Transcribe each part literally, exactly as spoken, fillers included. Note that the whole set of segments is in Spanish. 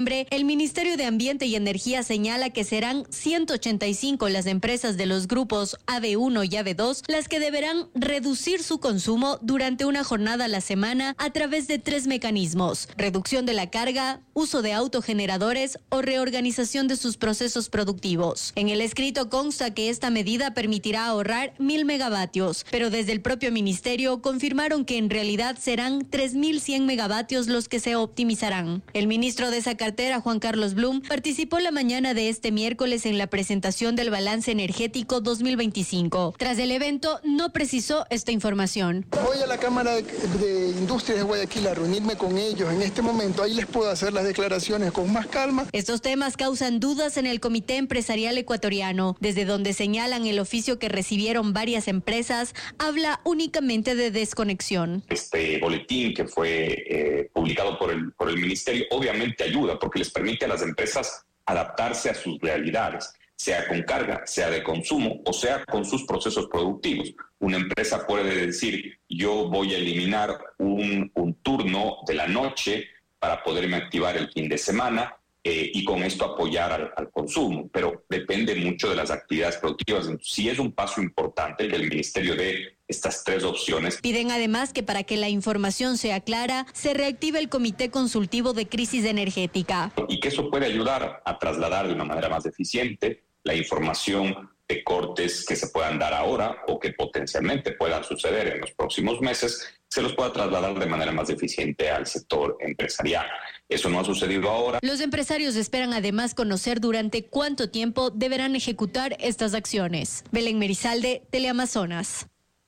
El Ministerio de Ambiente y Energía señala que serán ciento ochenta y cinco las empresas de los grupos A B uno y A B dos las que deberán reducir su consumo durante una jornada a la semana a través de tres mecanismos: reducción de la carga, uso de autogeneradores o reorganización de sus procesos productivos. En el escrito consta que esta medida permitirá ahorrar mil megavatios, pero desde el propio ministerio confirmaron que en realidad serán tres mil cien megavatios los que se optimizarán. El ministro de esa cartera, Juan Carlos Blum, participó la mañana de este miércoles en la presentación del balance energético dos mil veinticinco. Tras el evento, no precisó esta información. Voy a la Cámara de, de Industrias de Guayaquil a reunirme con ellos en este momento. Ahí les puedo hacer las declaraciones con más calma. Estos temas causan dudas en el Comité Empresarial Ecuatoriano, desde donde señalan el oficio que recibieron varias empresas habla únicamente de desconexión. Este boletín que fue eh, publicado por el, por el ministerio obviamente ayuda, porque les permite a las empresas adaptarse a sus realidades, sea con carga, sea de consumo o sea con sus procesos productivos. Una empresa puede decir: yo voy a eliminar un, un turno de la noche para poderme activar el fin de semana eh, y con esto apoyar al, al consumo, pero depende mucho de las actividades productivas. Entonces, sí es un paso importante el del ministerio de estas tres opciones. Piden además que para que la información sea clara, se reactive el Comité Consultivo de Crisis Energética. Y que eso puede ayudar a trasladar de una manera más eficiente la información de cortes que se puedan dar ahora o que potencialmente puedan suceder en los próximos meses, se los pueda trasladar de manera más eficiente al sector empresarial. Eso no ha sucedido ahora. Los empresarios esperan además conocer durante cuánto tiempo deberán ejecutar estas acciones. Belén Merizalde, Teleamazonas.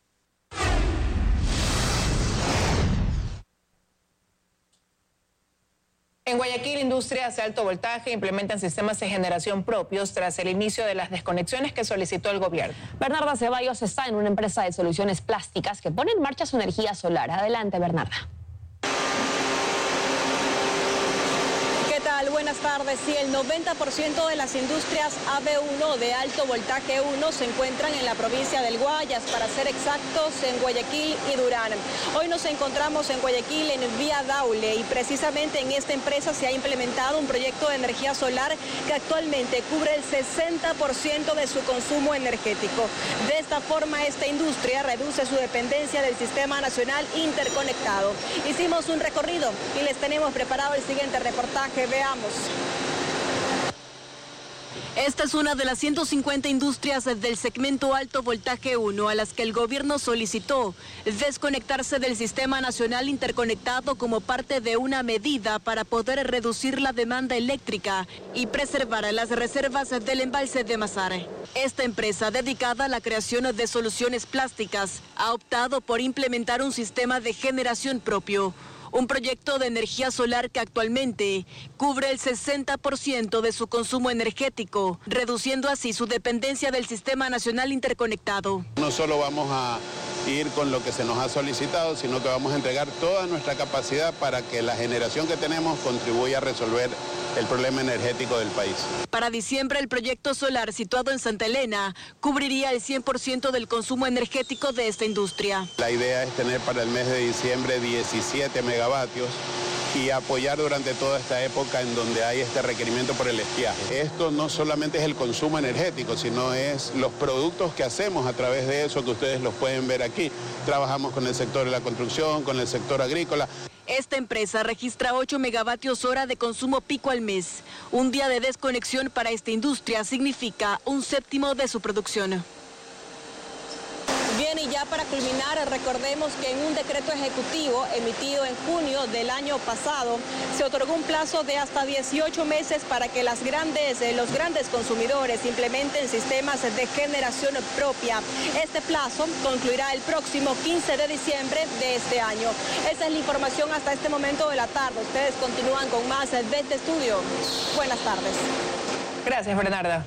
En Guayaquil, industrias de alto voltaje implementan sistemas de generación propios tras el inicio de las desconexiones que solicitó el gobierno. Bernarda Ceballos está en una empresa de soluciones plásticas que pone en marcha su energía solar. Adelante, Bernarda. Buenas tardes. Sí, el noventa por ciento de las industrias A B uno de alto voltaje uno se encuentran en la provincia del Guayas, para ser exactos en Guayaquil y Durán. Hoy nos encontramos en Guayaquil en Vía Daule y precisamente en esta empresa se ha implementado un proyecto de energía solar que actualmente cubre el sesenta por ciento de su consumo energético. De esta forma, esta industria reduce su dependencia del Sistema Nacional Interconectado. Hicimos un recorrido y les tenemos preparado el siguiente reportaje. Veamos. Esta es una de las ciento cincuenta industrias del segmento alto voltaje uno a las que el gobierno solicitó desconectarse del Sistema Nacional Interconectado como parte de una medida para poder reducir la demanda eléctrica y preservar las reservas del embalse de Masare. Esta empresa, dedicada a la creación de soluciones plásticas, ha optado por implementar un sistema de generación propio. Un proyecto de energía solar que actualmente cubre el sesenta por ciento de su consumo energético, reduciendo así su dependencia del Sistema Nacional Interconectado. No solo vamos a ir con lo que se nos ha solicitado, sino que vamos a entregar toda nuestra capacidad para que la generación que tenemos contribuya a resolver el problema energético del país. Para diciembre, el proyecto solar situado en Santa Elena cubriría el cien por ciento del consumo energético de esta industria. La idea es tener para el mes de diciembre diecisiete megavatios y apoyar durante toda esta época en donde hay este requerimiento por el estiaje. Esto no solamente es el consumo energético, sino es los productos que hacemos a través de eso, que ustedes los pueden ver aquí. Trabajamos con el sector de la construcción, con el sector agrícola. Esta empresa registra ocho megavatios hora de consumo pico al mes. Un día de desconexión para esta industria significa un séptimo de su producción. Bien, y ya para culminar, recordemos que en un decreto ejecutivo emitido en junio del año pasado, se otorgó un plazo de hasta dieciocho meses para que las grandes, eh, los grandes consumidores implementen sistemas de generación propia. Este plazo concluirá el próximo quince de diciembre de este año. Esa es la información hasta este momento de la tarde. Ustedes continúan con más desde este estudio. Buenas tardes. Gracias, Bernarda.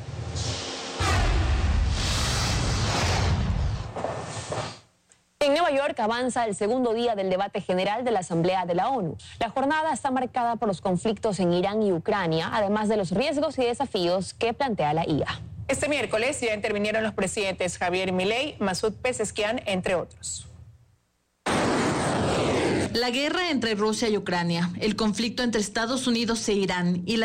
En Nueva York avanza el segundo día del debate general de la Asamblea de la ONU. La jornada está marcada por los conflictos en Irán y Ucrania, además de los riesgos y desafíos que plantea la I A. Este miércoles ya intervinieron los presidentes Javier Milei, Masoud Pezeshkian, entre otros. La guerra entre Rusia y Ucrania, el conflicto entre Estados Unidos e Irán y la